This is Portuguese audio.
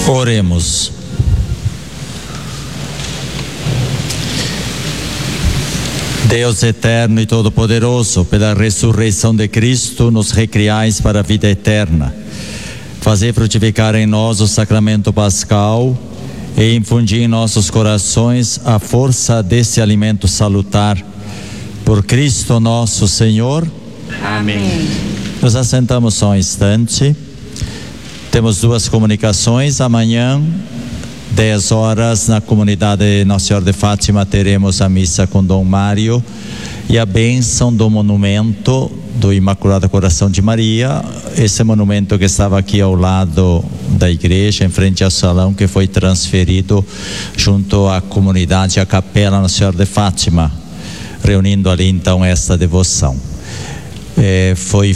Oremos. Deus eterno e todo-poderoso, pela ressurreição de Cristo, nos recriais para a vida eterna. Fazei frutificar em nós o sacramento pascal e infundir em nossos corações a força desse alimento salutar. Por Cristo nosso Senhor. Amém. Nos assentamos só um instante. Temos duas comunicações. Amanhã, 10 horas, na comunidade Nossa Senhora de Fátima, teremos a missa com Dom Mário e a bênção do monumento do Imaculado Coração de Maria. Esse monumento que estava aqui ao lado da igreja, em frente ao salão, que foi transferido junto à comunidade, à capela Nossa Senhora de Fátima, reunindo ali então esta devoção. Foi